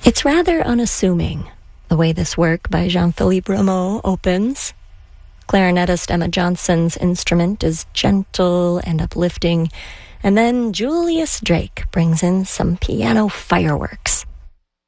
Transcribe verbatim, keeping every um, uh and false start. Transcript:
It's rather unassuming, the way this work by Jean-Philippe Rameau opens. Clarinetist Emma Johnson's instrument is gentle and uplifting, and then Julius Drake brings in some piano fireworks.